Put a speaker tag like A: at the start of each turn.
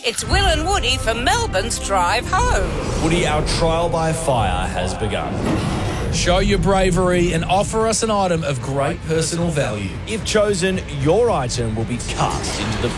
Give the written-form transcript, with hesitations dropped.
A: It's Will and Woody for Melbourne's Drive Home.
B: Woody, our trial by fire has begun.
C: Show your bravery and offer us an item of great personal value.
B: If chosen, your item will be cast into the